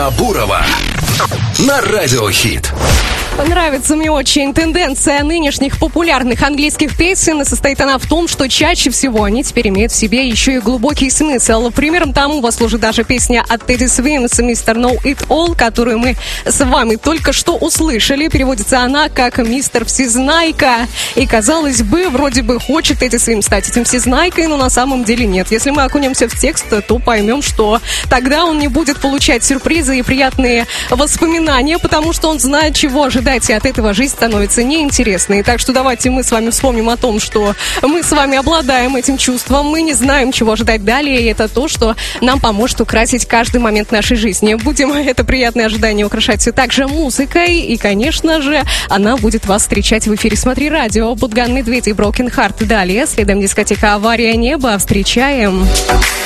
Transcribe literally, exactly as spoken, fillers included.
Бурова на Радио Хит. Нравится мне очень тенденция нынешних популярных английских песен, и состоит она в том, что чаще всего они теперь имеют в себе еще и глубокий смысл. Примером тому послужит даже песня от Teddy Swims «мистер Know It All», которую мы с вами только что услышали. Переводится она как «Мистер Всезнайка». И, казалось бы, вроде бы хочет Teddy Swims стать этим всезнайкой, но на самом деле нет. Если мы окунемся в текст, то поймем, что тогда он не будет получать сюрпризы и приятные воспоминания, потому что он знает, чего ожидать. И от этого жизнь становится неинтересной. Так что давайте мы с вами вспомним о том, что мы с вами обладаем этим чувством. Мы не знаем, чего ожидать далее. И это то, что нам поможет украсить каждый момент нашей жизни. Будем это приятное ожидание украшать все так же музыкой. И, конечно же, она будет вас встречать в эфире «Смотри радио». Будган, Медведь и Broken Heart. Далее, следом дискотека «Авария неба». Встречаем.